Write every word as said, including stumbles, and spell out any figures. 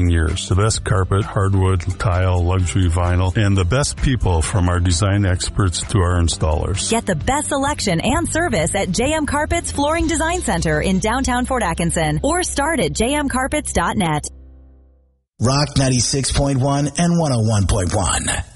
years. The best carpet, hardwood, tile, luxury vinyl, and the best people from our design experts to our installers. Get the best selection and service at J M Carpets Flooring Design Center in downtown Fort Atkinson or start at j m carpets dot net. Rock ninety-six point one and one oh one point one.